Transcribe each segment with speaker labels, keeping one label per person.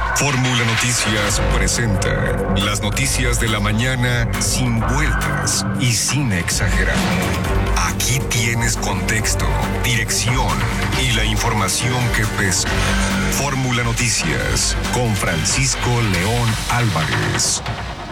Speaker 1: Fórmula Noticias presenta las noticias de la mañana sin vueltas y sin exagerar. Aquí tienes contexto, dirección y la información que pesa. Fórmula Noticias con Francisco León Álvarez.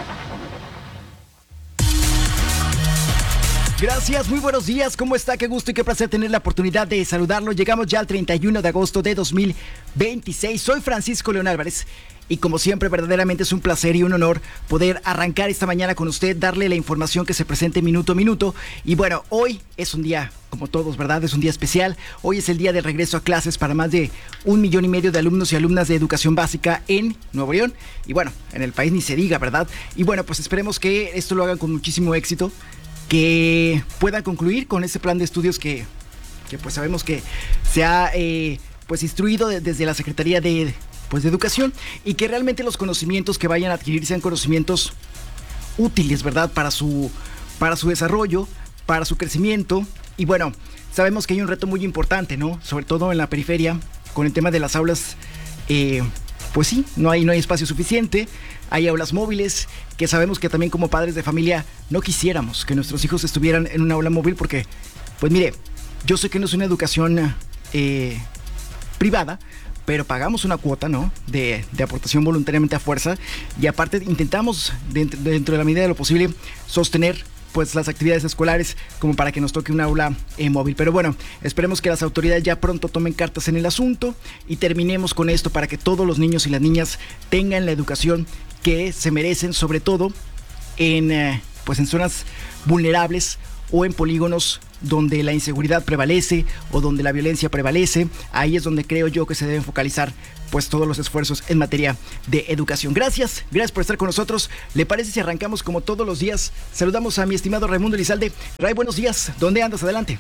Speaker 2: Gracias, muy buenos días, ¿cómo está? Qué gusto y qué placer tener la oportunidad de saludarlo. Llegamos ya al 31 de agosto de 2026. Soy Francisco León Álvarez y como siempre verdaderamente es un placer y un honor poder arrancar esta mañana con usted, darle la información que se presente minuto a minuto. Y bueno, hoy es un día, como todos, ¿verdad? Es un día especial. Hoy es el día del regreso a clases para más de 1,5 millones de alumnos y alumnas de educación básica en Nuevo León. Y bueno, en el país ni se diga, ¿verdad? Y bueno, pues esperemos que esto lo hagan con muchísimo éxito, que puedan concluir con ese plan de estudios que pues sabemos que se ha pues instruido desde la Secretaría de Educación, y que realmente los conocimientos que vayan a adquirir sean conocimientos útiles, ¿verdad? Para su desarrollo, para su crecimiento. Y bueno, sabemos que hay un reto muy importante, ¿no? Sobre todo en la periferia, con el tema de las aulas. Pues sí, no hay espacio suficiente. Hay aulas móviles, que sabemos que también como padres de familia no quisiéramos que nuestros hijos estuvieran en una aula móvil porque, pues mire, yo sé que no es una educación privada, pero pagamos una cuota, ¿no? De aportación voluntariamente a fuerza, y aparte intentamos, dentro de la medida de lo posible, sostener pues las actividades escolares como para que nos toque un aula móvil. Pero bueno, esperemos que las autoridades ya pronto tomen cartas en el asunto y terminemos con esto para que todos los niños y las niñas tengan la educación que se merecen, sobre todo en zonas vulnerables o en polígonos donde la inseguridad prevalece o donde la violencia prevalece. Ahí es donde creo yo que se deben focalizar pues todos los esfuerzos en materia de educación. Gracias por estar con nosotros. ¿Le parece si arrancamos como todos los días? Saludamos a mi estimado Raimundo Elizalde. Ray, buenos días. ¿Dónde andas? Adelante.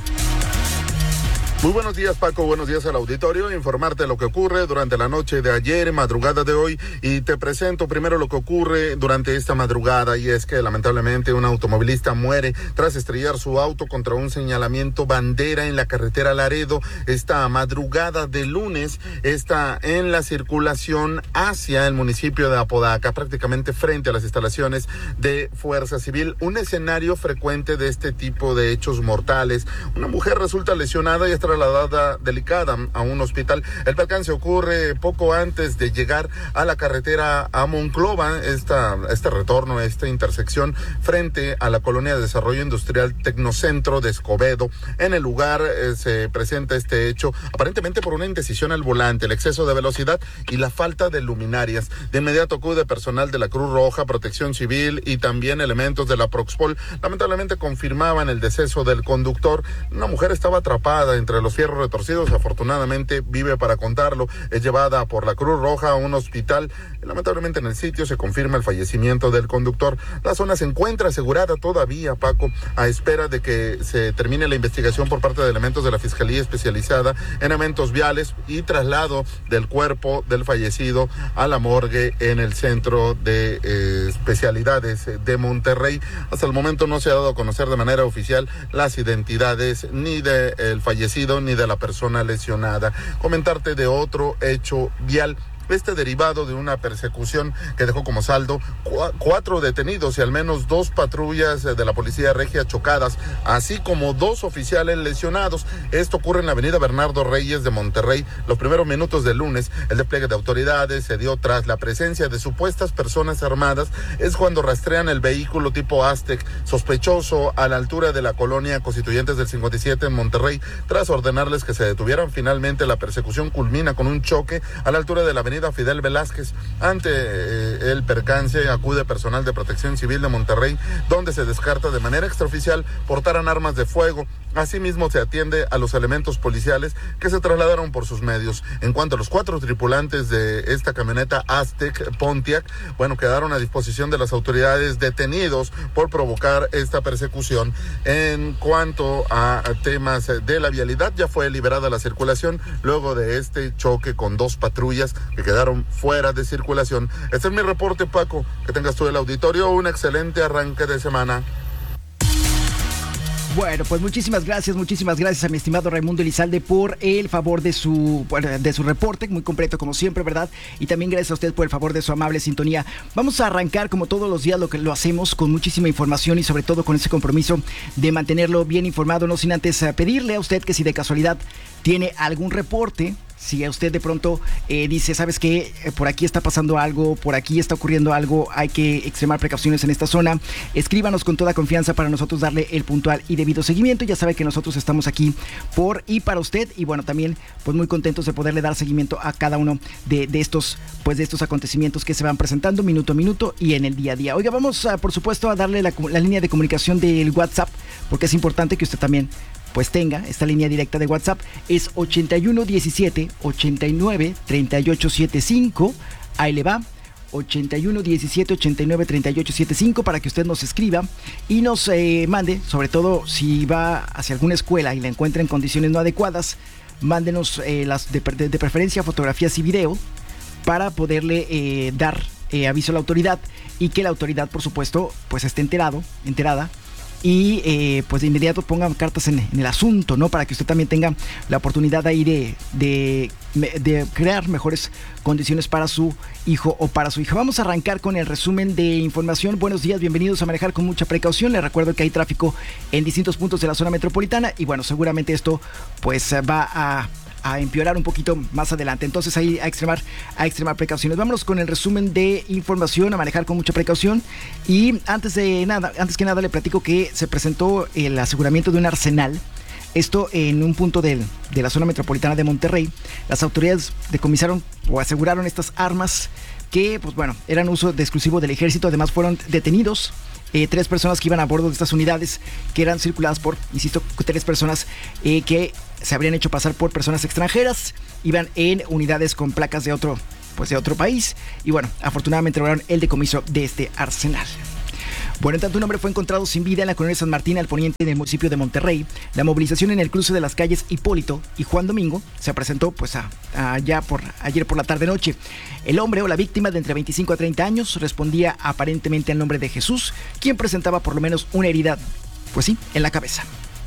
Speaker 3: Muy buenos días, Paco, buenos días al auditorio. Informarte lo que ocurre durante la noche de ayer, madrugada de hoy, y te presento primero lo que ocurre durante esta madrugada, y es que lamentablemente un automovilista muere tras estrellar su auto contra un señalamiento bandera en la carretera Laredo esta madrugada de lunes. Está en la circulación hacia el municipio de Apodaca, prácticamente frente a las instalaciones de Fuerza Civil, un escenario frecuente de este tipo de hechos mortales. Una mujer resulta lesionada y es trasladada delicada a un hospital. El percance ocurre poco antes de llegar a la carretera a Monclova, este retorno, esta intersección frente a la colonia de desarrollo industrial Tecnocentro de Escobedo. En el lugar se presenta este hecho aparentemente por una indecisión al volante, el exceso de velocidad y la falta de luminarias. De inmediato acude personal de la Cruz Roja, Protección Civil y también elementos de la Proxpol. Lamentablemente confirmaban el deceso del conductor. Una mujer estaba atrapada entre los fierros retorcidos, afortunadamente vive para contarlo. Es llevada por la Cruz Roja a un hospital. Lamentablemente en el sitio se confirma el fallecimiento del conductor. La zona se encuentra asegurada todavía, Paco, a espera de que se termine la investigación por parte de elementos de la Fiscalía Especializada en Eventos Viales y traslado del cuerpo del fallecido a la morgue en el Centro de Especialidades de Monterrey. Hasta el momento no se ha dado a conocer de manera oficial las identidades ni del fallecido ni de la persona lesionada. Comentarte de otro hecho vial, derivado de una persecución que dejó como saldo 4 detenidos y al menos 2 patrullas de la Policía Regia chocadas, así como 2 oficiales lesionados. Esto ocurre en la avenida Bernardo Reyes de Monterrey. Los primeros minutos del lunes, el despliegue de autoridades se dio tras la presencia de supuestas personas armadas. Es cuando rastrean el vehículo tipo Aztec, sospechoso, a la altura de la colonia Constituyentes del 57 en Monterrey. Tras ordenarles que se detuvieran, finalmente la persecución culmina con un choque a la altura de la avenida Fidel Velázquez. Ante el percance acude personal de Protección Civil de Monterrey, donde se descarta de manera extraoficial portaran armas de fuego. Asimismo se atiende a los elementos policiales que se trasladaron por sus medios. En cuanto a los 4 tripulantes de esta camioneta Aztec Pontiac, quedaron a disposición de las autoridades detenidos por provocar esta persecución. En cuanto a temas de la vialidad, ya fue liberada la circulación luego de este choque con 2 patrullas que quedaron fuera de circulación. Este es mi reporte, Paco. Que tengas tú el auditorio un excelente arranque de semana.
Speaker 2: Bueno, pues muchísimas gracias a mi estimado Raimundo Elizalde por el favor de su reporte, muy completo como siempre, ¿verdad? Y también gracias a usted por el favor de su amable sintonía. Vamos a arrancar como todos los días lo hacemos con muchísima información y sobre todo con ese compromiso de mantenerlo bien informado, no sin antes pedirle a usted que si de casualidad tiene algún reporte, si a usted de pronto dice, ¿sabes qué? Por aquí está pasando algo, por aquí está ocurriendo algo, hay que extremar precauciones en esta zona, escríbanos con toda confianza para nosotros darle el puntual y debido seguimiento. Ya sabe que nosotros estamos aquí por y para usted y bueno, también pues muy contentos de poderle dar seguimiento a cada uno de estos acontecimientos que se van presentando minuto a minuto y en el día a día. Oiga, vamos por supuesto a darle la línea de comunicación del WhatsApp, porque es importante que usted también pues tenga esta línea directa de WhatsApp. Es 8117 89 3875. Ahí le va, 8117 89 3875, para que usted nos escriba y nos mande, sobre todo si va hacia alguna escuela y la encuentra en condiciones no adecuadas, mándenos las de preferencia fotografías y video para poderle dar aviso a la autoridad y que la autoridad, por supuesto, pues esté enterada y pues de inmediato pongan cartas en el asunto, ¿no? Para que usted también tenga la oportunidad ahí de crear mejores condiciones para su hijo o para su hija. Vamos a arrancar con el resumen de información. Buenos días, bienvenidos a Manejar con Mucha Precaución. Les recuerdo que hay tráfico en distintos puntos de la zona metropolitana y bueno, seguramente esto pues va a empeorar un poquito más adelante. Entonces ahí a extremar precauciones. Vámonos con el resumen de información, a manejar con mucha precaución. Y antes que nada le platico que se presentó el aseguramiento de un arsenal. Esto en un punto de la zona metropolitana de Monterrey. Las autoridades decomisaron o aseguraron estas armas que, pues bueno, eran uso exclusivo del ejército. Además fueron detenidos 3 personas que iban a bordo de estas unidades que eran circuladas por, insisto, 3 personas que se habrían hecho pasar por personas extranjeras, iban en unidades con placas de otro país y bueno, afortunadamente lograron el decomiso de este arsenal. Bueno, en tanto un hombre fue encontrado sin vida en la colonia San Martín al poniente del municipio de Monterrey. La movilización en el cruce de las calles Hipólito y Juan Domingo se presentó pues ayer por la tarde-noche. El hombre o la víctima de entre 25 a 30 años respondía aparentemente al nombre de Jesús, quien presentaba por lo menos una herida, pues sí, en la cabeza.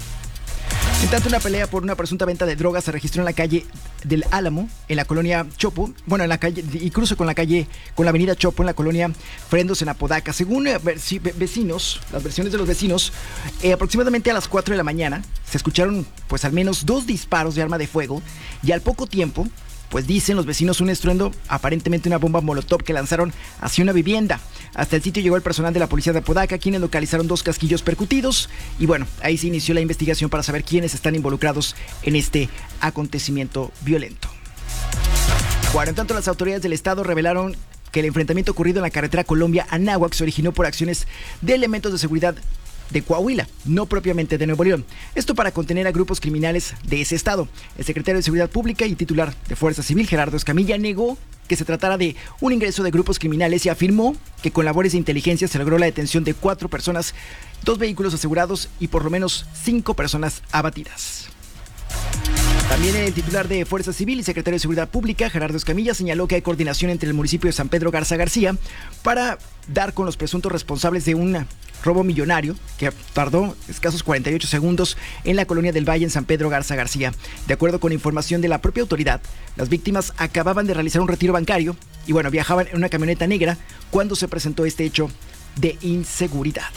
Speaker 2: En tanto, una pelea por una presunta venta de drogas se registró en la calle del Álamo, en la colonia Chopo, bueno, en la calle, y cruce con la avenida Chopo, en la colonia Frendos, en Apodaca. Según vecinos, las versiones de los vecinos, aproximadamente a las 4 de la mañana se escucharon pues al menos 2 disparos de arma de fuego y al poco tiempo, pues dicen los vecinos, un estruendo, aparentemente una bomba molotov que lanzaron hacia una vivienda. Hasta el sitio llegó el personal de la policía de Apodaca, quienes localizaron 2 casquillos percutidos. Y bueno, ahí se inició la investigación para saber quiénes están involucrados en este acontecimiento violento. Bueno, en tanto, las autoridades del estado revelaron que el enfrentamiento ocurrido en la carretera Colombia-Anáhuac se originó por acciones de elementos de seguridad de Coahuila, no propiamente de Nuevo León. Esto para contener a grupos criminales de ese estado. El secretario de Seguridad Pública y titular de Fuerza Civil, Gerardo Escamilla, negó que se tratara de un ingreso de grupos criminales y afirmó que con labores de inteligencia se logró la detención de 4 personas, 2 vehículos asegurados y por lo menos 5 personas abatidas. También el titular de Fuerza Civil y secretario de Seguridad Pública, Gerardo Escamilla, señaló que hay coordinación entre el municipio de San Pedro Garza García para dar con los presuntos responsables de un robo millonario que tardó escasos 48 segundos en la colonia del Valle en San Pedro Garza García. De acuerdo con información de la propia autoridad, las víctimas acababan de realizar un retiro bancario y bueno, viajaban en una camioneta negra cuando se presentó este hecho de inseguridad.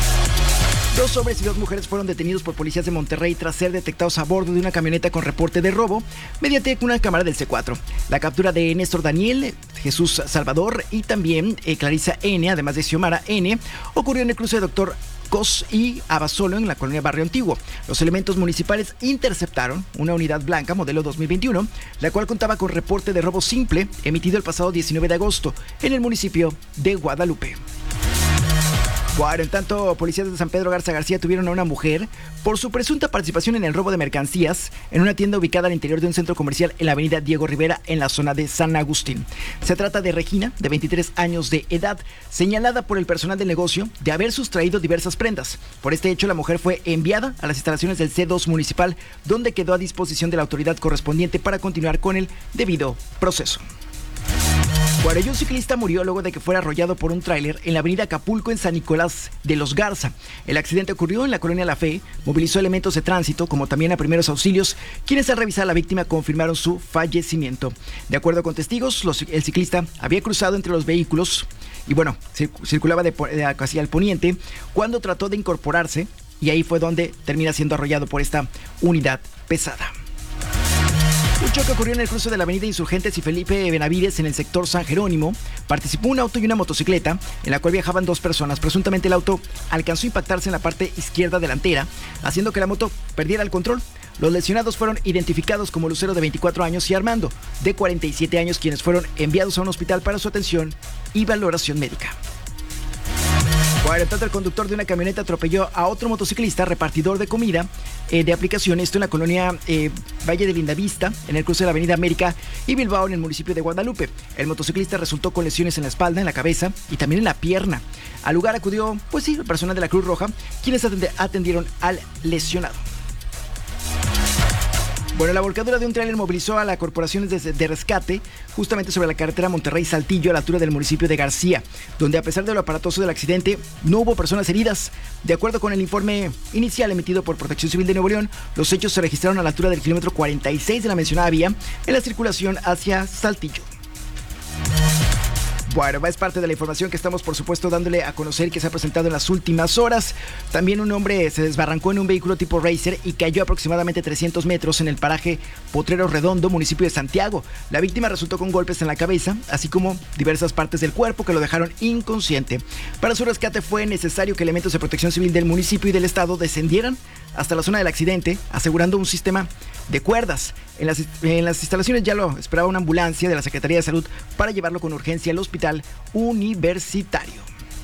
Speaker 2: 2 hombres y 2 mujeres fueron detenidos por policías de Monterrey tras ser detectados a bordo de una camioneta con reporte de robo mediante una cámara del C4. La captura de Néstor Daniel, Jesús Salvador y también Clarisa N., además de Xiomara N., ocurrió en el cruce de Doctor Cos y Abasolo en la colonia Barrio Antiguo. Los elementos municipales interceptaron una unidad blanca modelo 2021, la cual contaba con reporte de robo simple emitido el pasado 19 de agosto en el municipio de Guadalupe. Bueno, en tanto, policías de San Pedro Garza García tuvieron a una mujer por su presunta participación en el robo de mercancías en una tienda ubicada al interior de un centro comercial en la avenida Diego Rivera, en la zona de San Agustín. Se trata de Regina, de 23 años de edad, señalada por el personal del negocio de haber sustraído diversas prendas. Por este hecho, la mujer fue enviada a las instalaciones del C2 municipal, donde quedó a disposición de la autoridad correspondiente para continuar con el debido proceso. Bueno, un ciclista murió luego de que fuera arrollado por un tráiler en la avenida Acapulco en San Nicolás de los Garza. El accidente ocurrió en la colonia La Fe, movilizó elementos de tránsito como también a primeros auxilios, quienes al revisar a la víctima confirmaron su fallecimiento. De acuerdo con testigos, el ciclista había cruzado entre los vehículos y bueno, circulaba hacia el poniente cuando trató de incorporarse y ahí fue donde termina siendo arrollado por esta unidad pesada. Un choque ocurrió en el cruce de la avenida Insurgentes y Felipe Benavides en el sector San Jerónimo. Participó un auto y una motocicleta en la cual viajaban 2 personas. Presuntamente el auto alcanzó a impactarse en la parte izquierda delantera, haciendo que la moto perdiera el control. Los lesionados fueron identificados como Lucero, de 24 años, y Armando, de 47 años, quienes fueron enviados a un hospital para su atención y valoración médica. Bueno, tanto el conductor de una camioneta atropelló a otro motociclista, repartidor de comida de aplicación, esto en la colonia Valle de Lindavista, en el cruce de la avenida América y Bilbao, en el municipio de Guadalupe. El motociclista resultó con lesiones en la espalda, en la cabeza y también en la pierna. Al lugar acudió, el personal de la Cruz Roja, quienes atendieron al lesionado. Bueno, la volcadura de un tráiler movilizó a las corporaciones de rescate justamente sobre la carretera Monterrey-Saltillo a la altura del municipio de García, donde a pesar de lo aparatoso del accidente, no hubo personas heridas. De acuerdo con el informe inicial emitido por Protección Civil de Nuevo León, los hechos se registraron a la altura del kilómetro 46 de la mencionada vía en la circulación hacia Saltillo. Bueno, es parte de la información que estamos, por supuesto, dándole a conocer y que se ha presentado en las últimas horas. También un hombre se desbarrancó en un vehículo tipo Racer y cayó aproximadamente 300 metros en el paraje Potrero Redondo, municipio de Santiago. La víctima resultó con golpes en la cabeza, así como diversas partes del cuerpo que lo dejaron inconsciente. Para su rescate fue necesario que elementos de Protección Civil del municipio y del estado descendieran hasta la zona del accidente, asegurando un sistema de cuerdas. En las instalaciones ya lo esperaba una ambulancia de la Secretaría de Salud para llevarlo con urgencia al hospital universitario.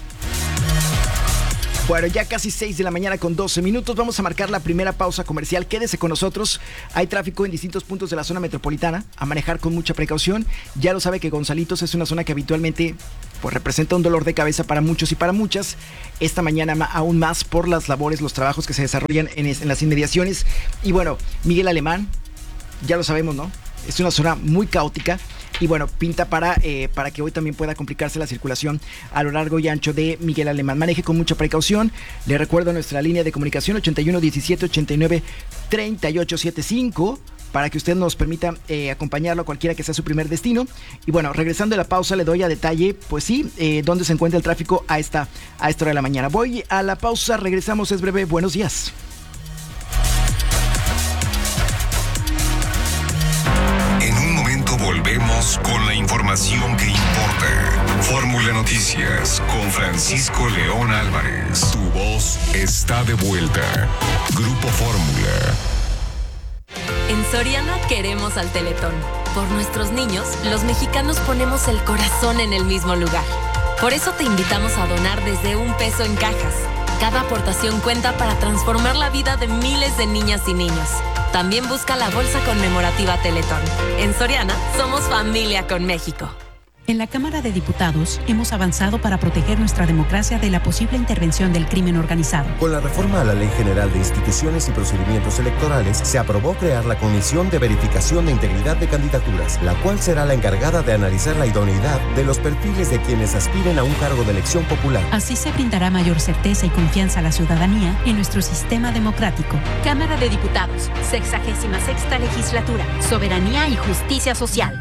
Speaker 2: Bueno, ya casi 6 de la mañana con 12 minutos. Vamos a marcar la primera pausa comercial. Quédese con nosotros. Hay tráfico en distintos puntos de la zona metropolitana. A manejar con mucha precaución. Ya lo sabe que Gonzalitos es una zona que habitualmente representa un dolor de cabeza para muchos y para muchas. Esta mañana aún más por las labores, los trabajos que se desarrollan en las inmediaciones. Y bueno, Miguel Alemán, ya lo sabemos, ¿no? Es una zona muy caótica. Y bueno, pinta para que hoy también pueda complicarse la circulación a lo largo y ancho de Miguel Alemán. Maneje con mucha precaución. Le recuerdo nuestra línea de comunicación 81 17 89 38 75 para que usted nos permita acompañarlo a cualquiera que sea su primer destino. Y bueno, regresando de la pausa le doy a detalle, dónde se encuentra el tráfico a esta hora de la mañana. Voy a la pausa, regresamos, es breve. Buenos días.
Speaker 1: Volvemos con la información que importa. Fórmula Noticias con Francisco León Álvarez. Tu voz está de vuelta. Grupo Fórmula.
Speaker 4: En Soriana queremos al Teletón. Por nuestros niños, los mexicanos ponemos el corazón en el mismo lugar. Por eso te invitamos a donar desde $1 en cajas. Cada aportación cuenta para transformar la vida de miles de niñas y niños. También busca la bolsa conmemorativa Teletón. En Soriana, somos familia con México.
Speaker 5: En la Cámara de Diputados hemos avanzado para proteger nuestra democracia de la posible intervención del crimen organizado.
Speaker 6: Con la reforma a la Ley General de Instituciones y Procedimientos Electorales, se aprobó crear la Comisión de Verificación de Integridad de Candidaturas, la cual será la encargada de analizar la idoneidad de los perfiles de quienes aspiren a un cargo de elección popular.
Speaker 5: Así se brindará mayor certeza y confianza a la ciudadanía en nuestro sistema democrático.
Speaker 7: Cámara de Diputados, 66ª Legislatura, Soberanía y Justicia Social.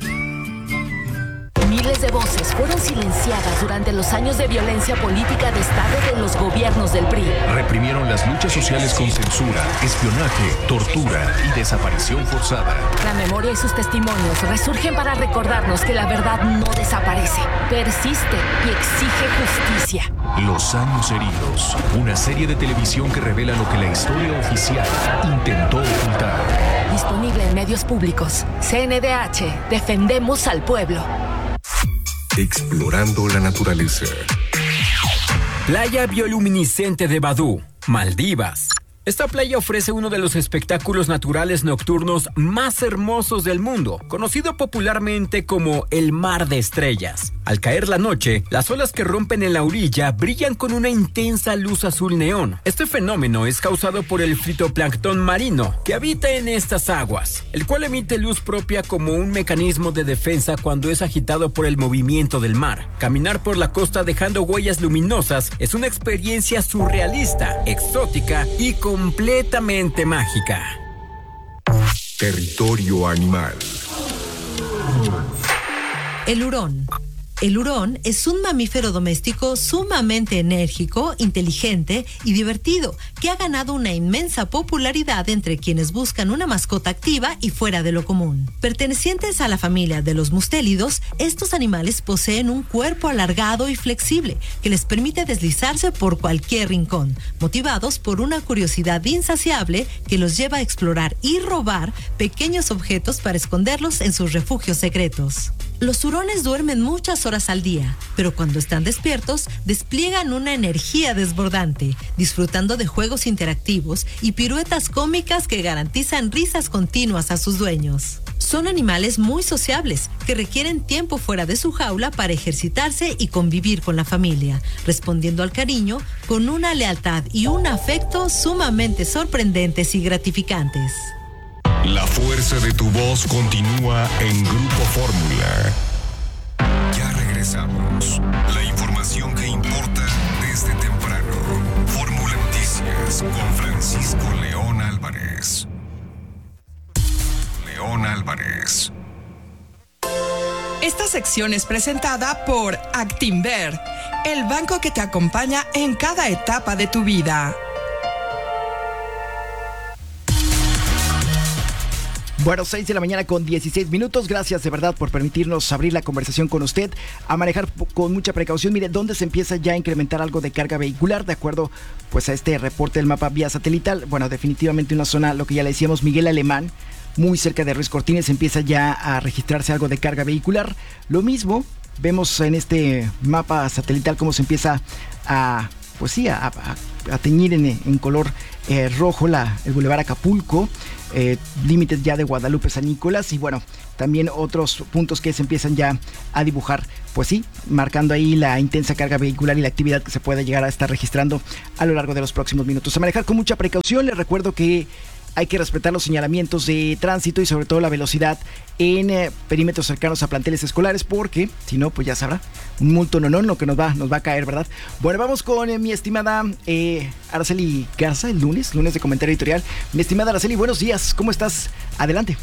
Speaker 4: Miles de voces fueron silenciadas durante los años de violencia política de Estado de los gobiernos del PRI.
Speaker 8: Reprimieron las luchas sociales con censura, espionaje, tortura y desaparición forzada.
Speaker 4: La memoria y sus testimonios resurgen para recordarnos que la verdad no desaparece, persiste y exige justicia.
Speaker 8: Los años heridos, una serie de televisión que revela lo que la historia oficial intentó ocultar.
Speaker 4: Disponible en medios públicos. CNDH, defendemos al pueblo.
Speaker 1: Explorando la naturaleza.
Speaker 9: Playa bioluminiscente de Badú, Maldivas. Esta playa ofrece uno de los espectáculos naturales nocturnos más hermosos del mundo, conocido popularmente como el Mar de Estrellas. Al caer la noche, las olas que rompen en la orilla brillan con una intensa luz azul neón. Este fenómeno es causado por el fitoplancton marino que habita en estas aguas, el cual emite luz propia como un mecanismo de defensa cuando es agitado por el movimiento del mar. Caminar por la costa dejando huellas luminosas es una experiencia surrealista, exótica y completamente mágica.
Speaker 1: Territorio animal.
Speaker 10: El hurón. El hurón es un mamífero doméstico sumamente enérgico, inteligente y divertido, que ha ganado una inmensa popularidad entre quienes buscan una mascota activa y fuera de lo común. Pertenecientes a la familia de los mustélidos, estos animales poseen un cuerpo alargado y flexible que les permite deslizarse por cualquier rincón, motivados por una curiosidad insaciable que los lleva a explorar y robar pequeños objetos para esconderlos en sus refugios secretos. Los hurones duermen muchas horas al día, pero cuando están despiertos, despliegan una energía desbordante, disfrutando de juegos interactivos y piruetas cómicas que garantizan risas continuas a sus dueños. Son animales muy sociables, que requieren tiempo fuera de su jaula para ejercitarse y convivir con la familia, respondiendo al cariño con una lealtad y un afecto sumamente sorprendentes y gratificantes.
Speaker 1: La fuerza de tu voz continúa en Grupo Fórmula. Ya regresamos. La información que importa desde temprano. Fórmula Noticias con Francisco León Álvarez.
Speaker 11: Esta sección es presentada por Actinver, el banco que te acompaña en cada etapa de tu vida.
Speaker 2: Bueno, 6 de la mañana con 16 minutos. Gracias de verdad por permitirnos abrir la conversación con usted. A manejar con mucha precaución. Mire, ¿dónde se empieza ya a incrementar algo de carga vehicular? De acuerdo pues a este reporte del mapa vía satelital. Bueno, definitivamente una zona, lo que ya le decíamos, Miguel Alemán, muy cerca de Ruiz Cortines, empieza ya a registrarse algo de carga vehicular. Lo mismo vemos en este mapa satelital cómo se empieza a, pues sí, a teñir en color rojo el Boulevard Acapulco. Límites ya de Guadalupe San Nicolás y bueno, también otros puntos que se empiezan ya a dibujar, pues sí, marcando ahí la intensa carga vehicular y la actividad que se puede llegar a estar registrando a lo largo de los próximos minutos. A manejar con mucha precaución. Les recuerdo que hay que respetar los señalamientos de tránsito y sobre todo la velocidad en perímetros cercanos a planteles escolares, porque si no, pues ya sabrá, un multo no lo que nos va a caer, ¿verdad? Bueno, vamos con mi estimada Araceli Garza, el lunes de comentario editorial. Mi estimada Araceli, buenos días, ¿cómo estás? Adelante.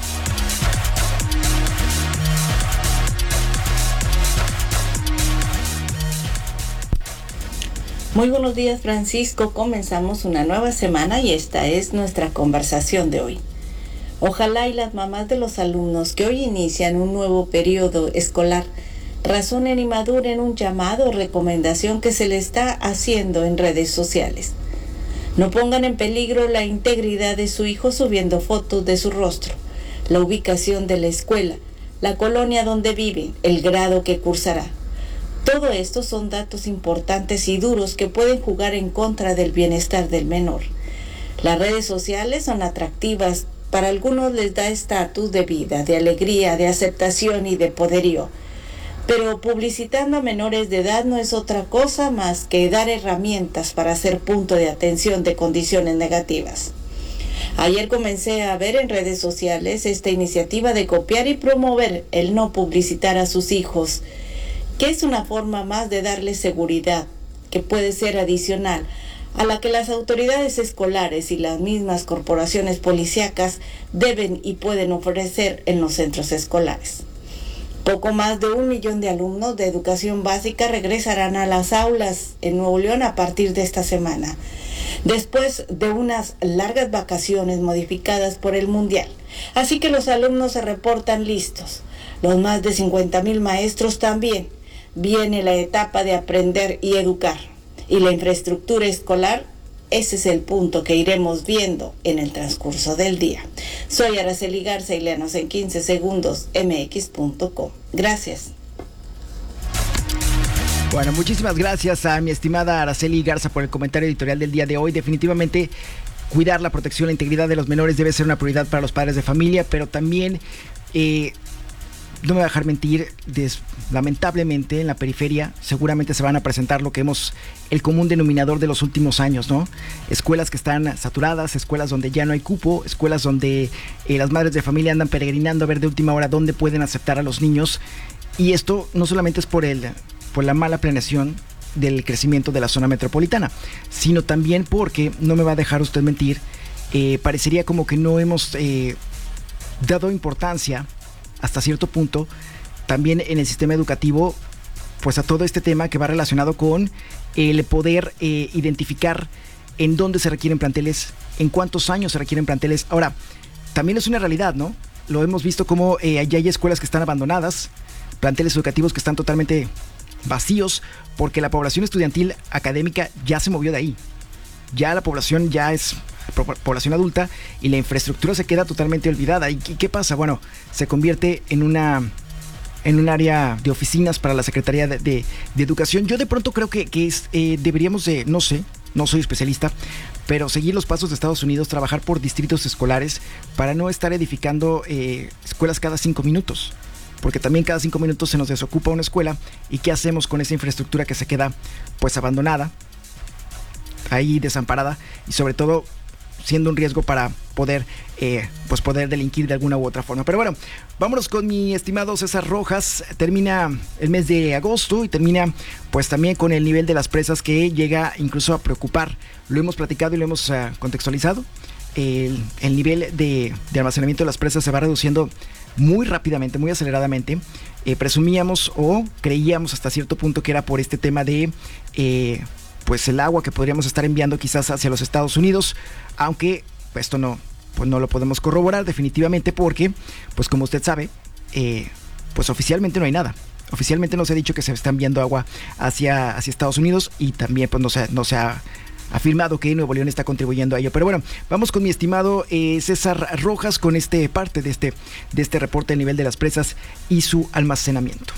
Speaker 12: Muy buenos días, Francisco. Comenzamos una nueva semana y esta es nuestra conversación de hoy. Ojalá y las mamás de los alumnos que hoy inician un nuevo periodo escolar razonen y maduren un llamado o recomendación que se le está haciendo en redes sociales. No pongan en peligro la integridad de su hijo subiendo fotos de su rostro, la ubicación de la escuela, la colonia donde vive, el grado que cursará. Todo esto son datos importantes y duros que pueden jugar en contra del bienestar del menor. Las redes sociales son atractivas, para algunos les da estatus de vida, de alegría, de aceptación y de poderío. Pero publicitando a menores de edad no es otra cosa más que dar herramientas para ser punto de atención de condiciones negativas. Ayer comencé a ver en redes sociales esta iniciativa de copiar y promover el no publicitar a sus hijos, que es una forma más de darles seguridad, que puede ser adicional a la que las autoridades escolares y las mismas corporaciones policíacas deben y pueden ofrecer en los centros escolares. Poco más de 1 millón de alumnos de educación básica regresarán a las aulas en Nuevo León a partir de esta semana, después de unas largas vacaciones modificadas por el Mundial. Así que los alumnos se reportan listos, los más de 50,000 maestros también. Viene la etapa de aprender y educar, y la infraestructura escolar, ese es el punto que iremos viendo en el transcurso del día. Soy Araceli Garza y léanos en 15 segundos, mx.com. Gracias.
Speaker 2: Bueno, muchísimas gracias a mi estimada Araceli Garza por el comentario editorial del día de hoy. Definitivamente cuidar la protección, la integridad de los menores debe ser una prioridad para los padres de familia, pero también, no me voy a dejar mentir, lamentablemente en la periferia seguramente se van a presentar lo que hemos, el común denominador de los últimos años, ¿no? Escuelas que están saturadas, escuelas donde ya no hay cupo, escuelas donde las madres de familia andan peregrinando a ver de última hora dónde pueden aceptar a los niños. Y esto no solamente es por la mala planeación del crecimiento de la zona metropolitana, sino también porque, no me va a dejar usted mentir, parecería como que no hemos dado importancia hasta cierto punto también en el sistema educativo, pues a todo este tema que va relacionado con el poder identificar en dónde se requieren planteles, en cuántos años se requieren planteles. Ahora, también es una realidad, ¿no? Lo hemos visto como ya hay escuelas que están abandonadas, planteles educativos que están totalmente vacíos, porque la población estudiantil académica ya se movió de ahí. Ya la población ya es población adulta y la infraestructura se queda totalmente olvidada. ¿Y qué pasa? Bueno, se convierte en un área de oficinas para la Secretaría de Educación. Yo de pronto creo que deberíamos de, no sé, no soy especialista, pero seguir los pasos de Estados Unidos, trabajar por distritos escolares para no estar edificando escuelas cada 5 minutos. Porque también cada 5 minutos se nos desocupa una escuela. ¿Y qué hacemos con esa infraestructura que se queda pues abandonada, ahí desamparada, y sobre todo siendo un riesgo para poder delinquir de alguna u otra forma? Pero bueno, vámonos con mi estimado César Rojas. Termina el mes de agosto y termina pues también con el nivel de las presas que llega incluso a preocupar. Lo hemos platicado y lo hemos contextualizado. El nivel de almacenamiento de las presas se va reduciendo muy rápidamente, muy aceleradamente. Presumíamos o creíamos hasta cierto punto que era por este tema de pues el agua que podríamos estar enviando quizás hacia los Estados Unidos, aunque esto no lo podemos corroborar definitivamente, porque pues como usted sabe, pues oficialmente no hay nada. Oficialmente no se ha dicho que se está enviando agua hacia Estados Unidos, y también pues no se ha afirmado que Nuevo León está contribuyendo a ello. Pero bueno, vamos con mi estimado César Rojas con parte de este reporte del nivel de las presas y su almacenamiento.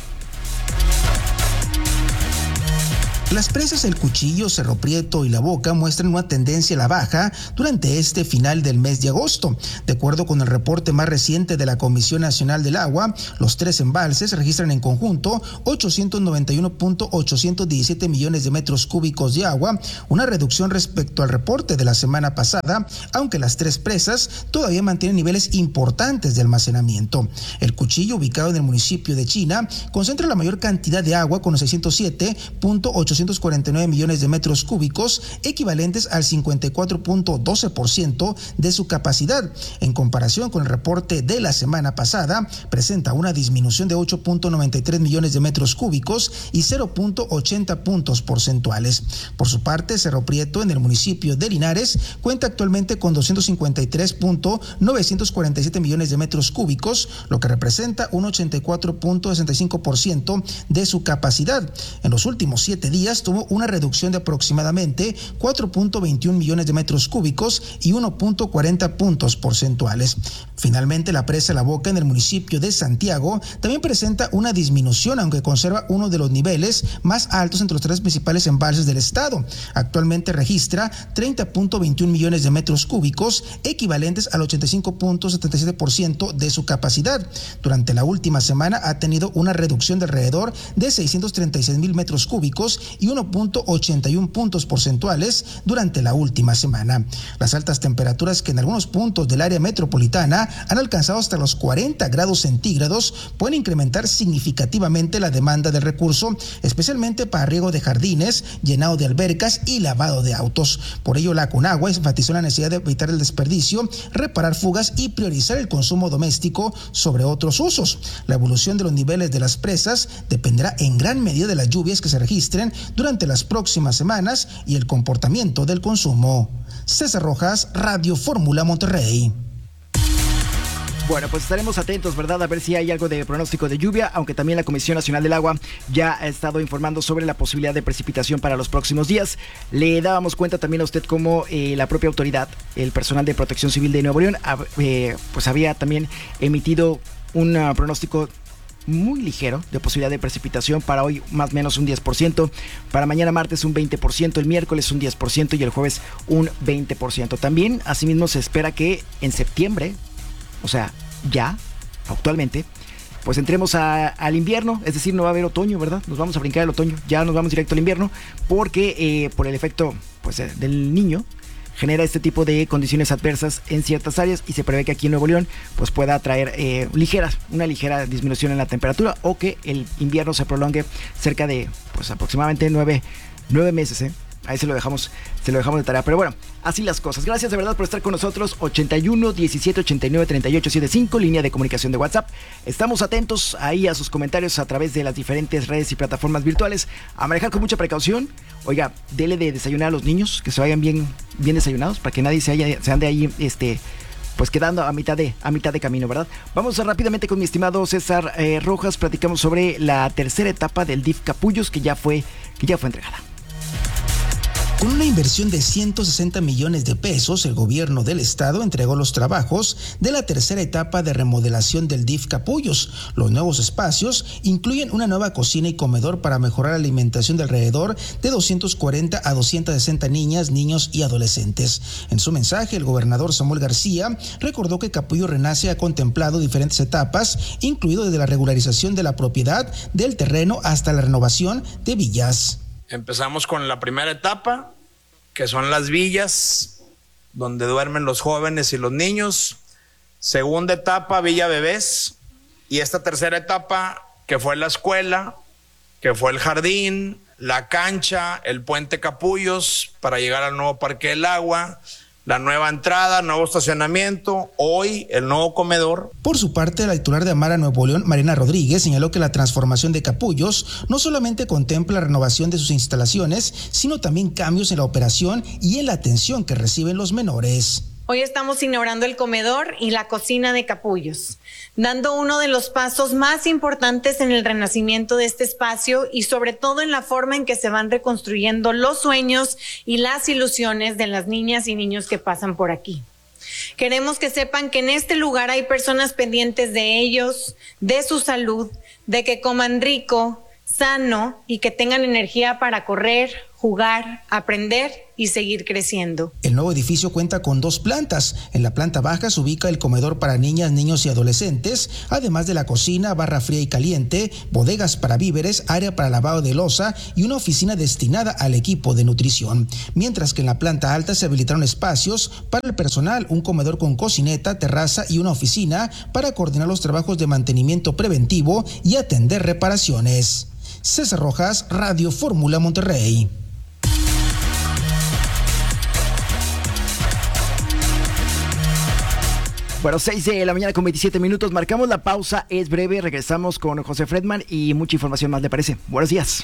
Speaker 13: Las presas El Cuchillo, Cerro Prieto y La Boca muestran una tendencia a la baja durante este final del mes de agosto. De acuerdo con el reporte más reciente de la Comisión Nacional del Agua, los 3 embalses registran en conjunto 891.817 millones de metros cúbicos de agua, una reducción respecto al reporte de la semana pasada, aunque las 3 presas todavía mantienen niveles importantes de almacenamiento. El Cuchillo, ubicado en el municipio de China, concentra la mayor cantidad de agua con 607.849 millones de metros cúbicos, equivalentes al 54.12% de su capacidad. En comparación con el reporte de la semana pasada, presenta una disminución de 8.93 millones de metros cúbicos y 0.80 puntos porcentuales. Por su parte, Cerro Prieto, en el municipio de Linares, cuenta actualmente con 253.947 millones de metros cúbicos, lo que representa un 84.65% de su capacidad. En los últimos 7 días tuvo una reducción de aproximadamente 4.21 millones de metros cúbicos y 1.40 puntos porcentuales. Finalmente, la presa La Boca, en el municipio de Santiago, también presenta una disminución, aunque conserva uno de los niveles más altos entre los 3 principales embalses del estado. Actualmente registra 30.21 millones de metros cúbicos, equivalentes al 85.77% de su capacidad. Durante la última semana ha tenido una reducción de alrededor de 636 mil metros cúbicos y 1.81 puntos porcentuales durante la última semana. Las altas temperaturas que en algunos puntos del área metropolitana han alcanzado hasta los 40 grados centígrados pueden incrementar significativamente la demanda del recurso, especialmente para riego de jardines, llenado de albercas y lavado de autos. Por ello, la Conagua enfatizó la necesidad de evitar el desperdicio, reparar fugas y priorizar el consumo doméstico sobre otros usos. La evolución de los niveles de las presas dependerá en gran medida de las lluvias que se registren durante las próximas semanas y el comportamiento del consumo. César Rojas, Radio Fórmula Monterrey.
Speaker 2: Bueno, pues estaremos atentos, ¿verdad? A ver si hay algo de pronóstico de lluvia, aunque también la Comisión Nacional del Agua ya ha estado informando sobre la posibilidad de precipitación para los próximos días. Le dábamos cuenta también a usted cómo la propia autoridad, el personal de Protección Civil de Nuevo León, pues había también emitido un pronóstico muy ligero de posibilidad de precipitación. Para hoy más o menos un 10%, para mañana martes un 20%, el miércoles un 10% y el jueves un 20%. También, asimismo, se espera que en septiembre, o sea, ya, actualmente, pues entremos al invierno, es decir, no va a haber otoño, ¿verdad? Nos vamos a brincar el otoño, ya nos vamos directo al invierno, porque por el efecto pues, del niño, genera este tipo de condiciones adversas en ciertas áreas y se prevé que aquí en Nuevo León pues pueda traer una ligera disminución en la temperatura o que el invierno se prolongue cerca de pues aproximadamente 9 meses, Ahí se lo dejamos de tarea. Pero bueno, así las cosas. Gracias de verdad por estar con nosotros. 81 17 89 38 75, línea de comunicación de WhatsApp. Estamos atentos ahí a sus comentarios a través de las diferentes redes y plataformas virtuales. A manejar con mucha precaución. Oiga, dele de desayunar a los niños, que se vayan bien desayunados, para que nadie se ande ahí pues quedando a mitad de camino, ¿verdad? Vamos rápidamente con mi estimado César Rojas. Platicamos sobre la tercera etapa del DIF Capullos, que ya fue entregada.
Speaker 13: Con una inversión de 160 millones de pesos, el gobierno del estado entregó los trabajos de la tercera etapa de remodelación del DIF Capullos. Los nuevos espacios incluyen una nueva cocina y comedor para mejorar la alimentación de alrededor de 240 a 260 niñas, niños y adolescentes. En su mensaje, el gobernador Samuel García recordó que Capullos Renace ha contemplado diferentes etapas, incluido desde la regularización de la propiedad del terreno hasta la renovación de villas.
Speaker 14: Empezamos con la primera etapa, que son las villas, donde duermen los jóvenes y los niños. Segunda etapa, Villa Bebés. Y esta tercera etapa, que fue la escuela, que fue el jardín, la cancha, el puente Capullos, para llegar al nuevo Parque del Agua, la nueva entrada, nuevo estacionamiento, hoy el nuevo comedor.
Speaker 13: Por su parte, la titular de Amara Nuevo León, Mariana Rodríguez, señaló que la transformación de Capullos no solamente contempla la renovación de sus instalaciones, sino también cambios en la operación y en la atención que reciben los menores.
Speaker 15: Hoy estamos inaugurando el comedor y la cocina de Capullos, dando uno de los pasos más importantes en el renacimiento de este espacio y sobre todo en la forma en que se van reconstruyendo los sueños y las ilusiones de las niñas y niños que pasan por aquí. Queremos que sepan que en este lugar hay personas pendientes de ellos, de su salud, de que coman rico, sano y que tengan energía para correr, jugar, aprender y seguir creciendo.
Speaker 13: El nuevo edificio cuenta con 2 plantas. En la planta baja se ubica el comedor para niñas, niños y adolescentes, además de la cocina, barra fría y caliente, bodegas para víveres, área para lavado de loza y una oficina destinada al equipo de nutrición. Mientras que en la planta alta se habilitaron espacios para el personal, un comedor con cocineta, terraza y una oficina para coordinar los trabajos de mantenimiento preventivo y atender reparaciones. César Rojas, Radio Fórmula Monterrey.
Speaker 2: Bueno, 6 de la mañana con 27 minutos. Marcamos la pausa, es breve. Regresamos con José Fredman y mucha información más, ¿le parece? Buenos días.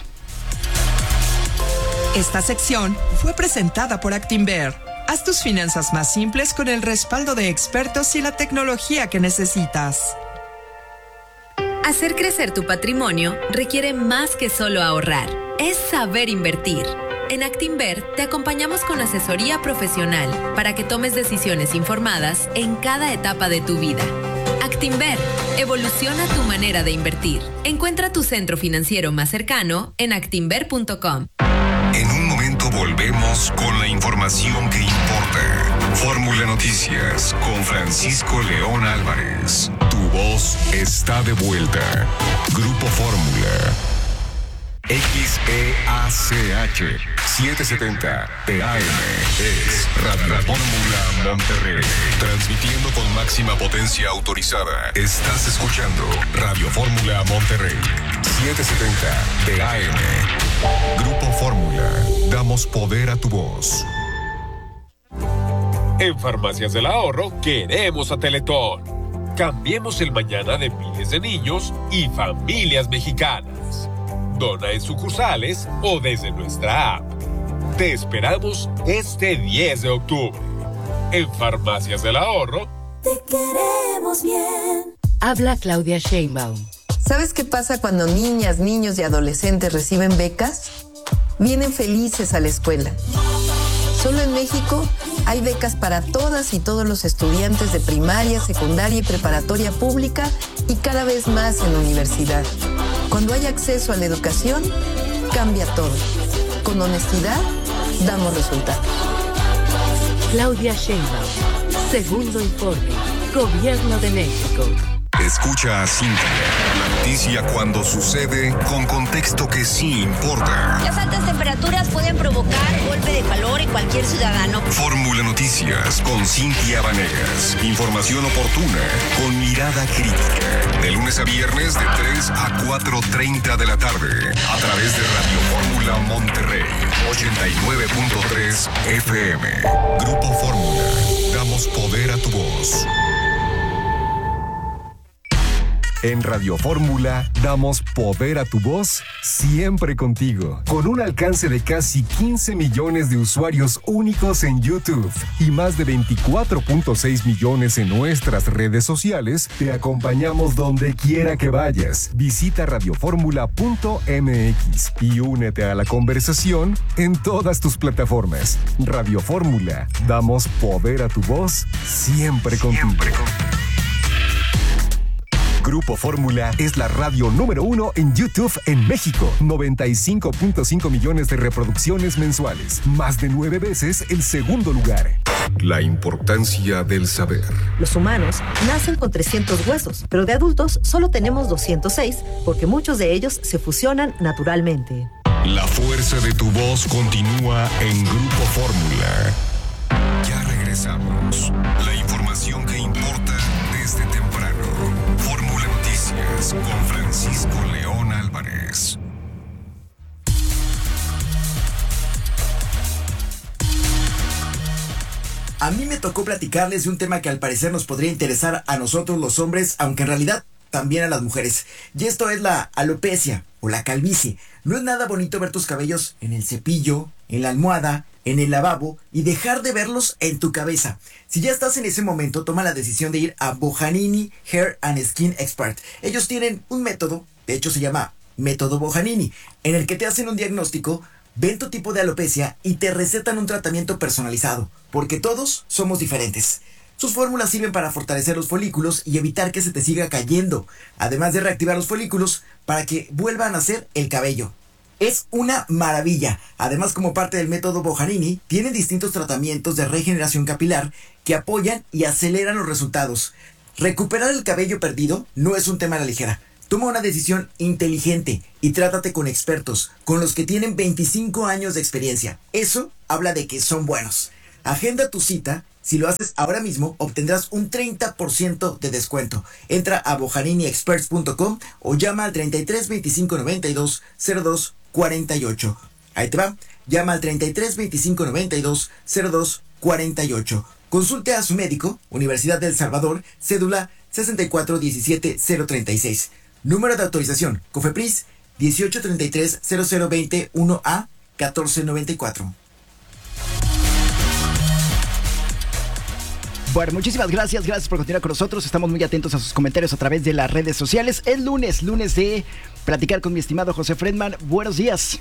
Speaker 11: Esta sección fue presentada por Actinver. Haz tus finanzas más simples con el respaldo de expertos y la tecnología que necesitas.
Speaker 4: Hacer crecer tu patrimonio requiere más que solo ahorrar. Es saber invertir. En Actinver te acompañamos con asesoría profesional para que tomes decisiones informadas en cada etapa de tu vida. Actinver, evoluciona tu manera de invertir. Encuentra tu centro financiero más cercano en actinver.com.
Speaker 1: En un momento volvemos con la información que importa. Fórmula Noticias con Francisco León Álvarez. Tu voz está de vuelta. Grupo Fórmula. XEACH 770 AM es Radio Fórmula Monterrey, transmitiendo con máxima potencia autorizada. Estás escuchando Radio Fórmula Monterrey 770 AM. Grupo Fórmula, damos poder a tu voz.
Speaker 16: En Farmacias del Ahorro queremos a Teletón. Cambiemos el mañana de miles de niños y familias mexicanas. Dona en sucursales o desde nuestra app. Te esperamos este 10 de octubre. En Farmacias del Ahorro.
Speaker 17: Te queremos bien.
Speaker 18: Habla Claudia Sheinbaum.
Speaker 19: ¿Sabes qué pasa cuando niñas, niños y adolescentes reciben becas? Vienen felices a la escuela. Solo en México Hay becas para todas y todos los estudiantes de primaria, secundaria y preparatoria pública y cada vez más en la universidad. Cuando hay acceso a la educación, cambia todo. Con honestidad, damos resultados.
Speaker 18: Claudia Sheinbaum, segundo informe, Gobierno de México.
Speaker 1: Escucha a Cintia, la noticia cuando sucede con contexto que sí importa.
Speaker 20: Las altas temperaturas pueden provocar golpe de calor en cualquier ciudadano.
Speaker 1: Fórmula Noticias con Cintia Vanegas. Información oportuna con mirada crítica. De lunes a viernes de 3 a 4:30 de la tarde. A través de Radio Fórmula Monterrey. 89.3 FM. Grupo Fórmula. Damos poder a tu voz. En Radio Fórmula damos poder a tu voz siempre contigo. Con un alcance de casi 15 millones de usuarios únicos en YouTube y más de 24.6 millones en nuestras redes sociales, te acompañamos donde quiera que vayas. Visita radioformula.mx y únete a la conversación en todas tus plataformas. Radio Fórmula, damos poder a tu voz siempre contigo. Grupo Fórmula es la radio número 1 en YouTube en México. 95.5 millones de reproducciones mensuales. Más de 9 veces el segundo lugar. La importancia del saber.
Speaker 21: Los humanos nacen con 300 huesos, pero de adultos solo tenemos 206 porque muchos de ellos se fusionan naturalmente.
Speaker 1: La fuerza de tu voz continúa en Grupo Fórmula. Ya regresamos. La información que importa desde temprano. Fórmula Noticias con Francisco León Álvarez.
Speaker 2: A mí me tocó platicarles de un tema que al parecer nos podría interesar a nosotros los hombres, aunque en realidad también a las mujeres. Y esto es la alopecia o la calvicie. No es nada bonito ver tus cabellos en el cepillo, en la almohada, en el lavabo y dejar de verlos en tu cabeza. Si ya estás en ese momento, toma la decisión de ir a Bojanini Hair and Skin Expert. Ellos tienen un método, de hecho se llama Método Bojanini, en el que te hacen un diagnóstico, ven tu tipo de alopecia y te recetan un tratamiento personalizado, porque todos somos diferentes. Sus fórmulas sirven para fortalecer los folículos y evitar que se te siga cayendo, además de reactivar los folículos para que vuelvan a nacer el cabello. Es una maravilla. Además, como parte del método Bojanini, tienen distintos tratamientos de regeneración capilar que apoyan y aceleran los resultados. Recuperar el cabello perdido no es un tema a la ligera. Toma una decisión inteligente y trátate con expertos, con los que tienen 25 años de experiencia. Eso habla de que son buenos. Agenda tu cita. Si lo haces ahora mismo, obtendrás un 30% de descuento. Entra a bojaniniexperts.com o llama al 33 25 92 02 48. Ahí te va. Llama al 33 25 92 02 48. Consulte a su médico, Universidad del Salvador, cédula 64 17 036. Número de autorización, COFEPRIS 1833 0020 1A 1494. Bueno, muchísimas gracias por continuar con nosotros. Estamos muy atentos a sus comentarios a través de las redes sociales. Es lunes de platicar con mi estimado José Fredman. Buenos días.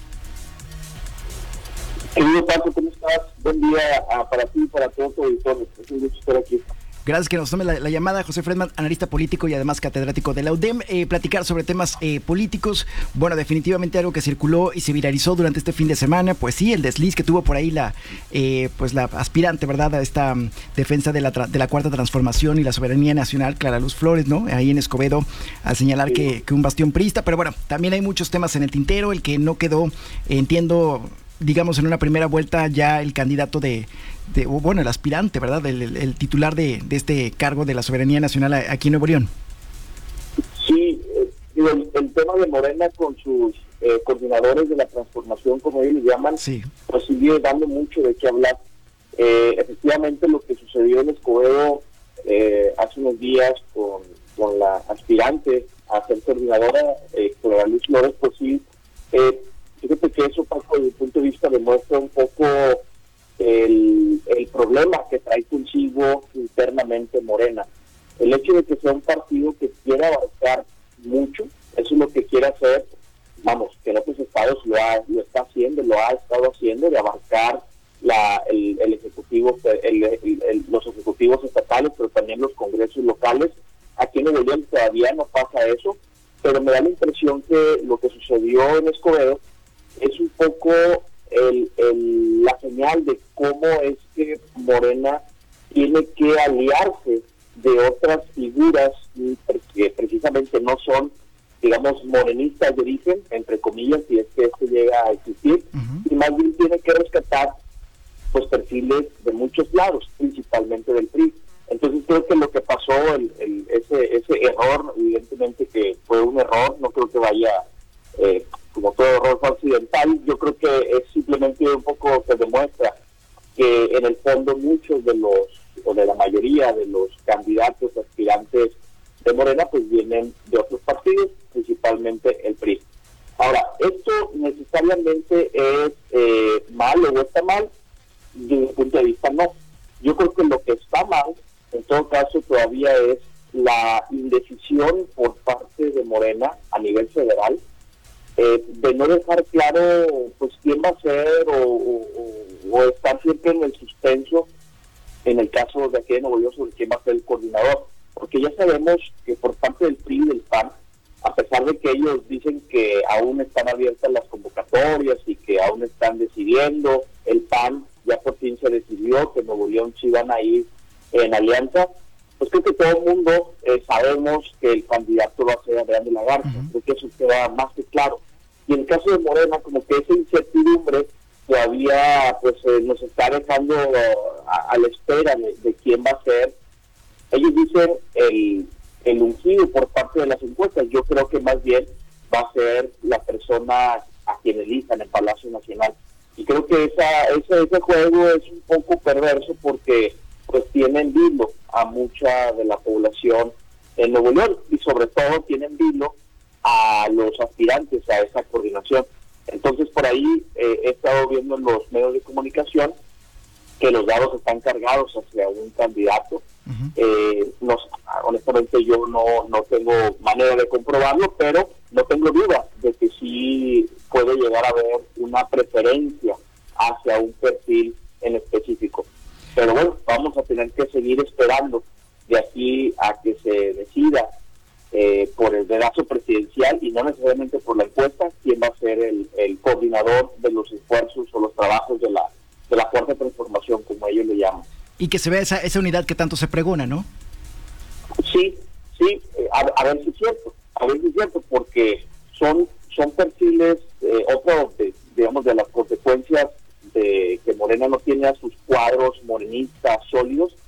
Speaker 22: Querido Paco, ¿cómo estás? Buen día para ti y para todos los auditores. Es un gusto estar aquí.
Speaker 2: Gracias que nos tome la llamada, José Fredman, analista político y además catedrático de la UDEM. Platicar sobre temas políticos. Bueno, definitivamente algo que circuló y se viralizó durante este fin de semana. Pues sí, el desliz que tuvo por ahí la aspirante, ¿verdad?, a esta defensa de la Cuarta Transformación y la soberanía nacional, Clara Luz Flores, ¿no? Ahí en Escobedo, al señalar que un bastión priista. Pero bueno, también hay muchos temas en el tintero. El que no quedó, entiendo, digamos, en una primera vuelta ya el candidato el aspirante, ¿verdad? El titular de este cargo de la soberanía nacional aquí en Nuevo León.
Speaker 22: Sí, el tema de Morena con sus coordinadores de la transformación, como ellos le llaman,
Speaker 2: sí,
Speaker 22: pues sigue dando mucho de qué hablar. Efectivamente, lo que sucedió en Escobedo hace unos días con la aspirante a ser coordinadora, Clara Luz Flores, pues sí, fíjate que eso, Paco, desde mi punto de vista, demuestra un poco el problema que trae consigo internamente Morena. El hecho de que sea un partido que quiera abarcar mucho, eso es lo que quiere hacer, vamos, que en otros estados lo está haciendo, lo ha estado haciendo, de abarcar el ejecutivo, el impresión que lo que sucedió en Escobedo es un poco la señal de cómo es que Morena tiene que aliarse de otras figuras que precisamente no son, digamos, morenistas de origen, entre comillas, si es que esto llega a existir, y más bien tiene que rescatar pues perfiles de muchos lados, principalmente del PRI. Entonces creo que lo que pasó, ese error, evidentemente que fue un error, no creo que vaya, como todo error fue accidental, yo creo que es simplemente un poco que demuestra que en el fondo muchos de la mayoría de los candidatos aspirantes de Morena pues vienen de otros partidos, principalmente el PRI. Ahora, ¿esto necesariamente es malo o está mal? Desde mi punto de vista no. Yo creo que lo que está mal, en todo caso, todavía es la indecisión por parte de Morena a nivel federal, de no dejar claro pues quién va a ser o estar siempre en el suspenso en el caso de aquí de Nuevo León sobre quién va a ser el coordinador, porque ya sabemos que por parte del PRI y del PAN, a pesar de que ellos dicen que aún están abiertas las convocatorias y que aún están decidiendo, el PAN ya por fin se decidió que Nuevo León sí van a ir en alianza, pues creo que todo el mundo sabemos que el candidato va a ser Adrián de la Garza, creo que eso queda más que claro. Y en el caso de Morena, como que esa incertidumbre todavía pues nos está dejando a la espera de quién va a ser. Ellos dicen el ungido por parte de las encuestas. Yo creo que más bien va a ser la persona a quien elijan en Palacio Nacional. Y creo que ese juego es un poco perverso porque pues tienen vilo a mucha de la población en Nuevo León y sobre todo tienen vilo a los aspirantes a esa coordinación. Entonces por ahí he estado viendo en los medios de comunicación que los dados están cargados hacia un candidato. Honestamente yo no tengo manera de comprobarlo, pero no tengo duda de que sí puede llegar a haber una preferencia hacia un perfil en específico. Pero bueno, vamos a tener que seguir esperando de aquí a que se decida por el dedazo presidencial y no necesariamente por la encuesta quién va a ser el coordinador de los esfuerzos o los trabajos de la cuarta transformación, como ellos le llaman.
Speaker 2: Y que se vea esa unidad que tanto se pregona, ¿no?
Speaker 22: Sí, a ver si es cierto, porque son perfiles, digamos, de las consecuencias de que Morena no tiene a sus cuadros morenistas sólidos,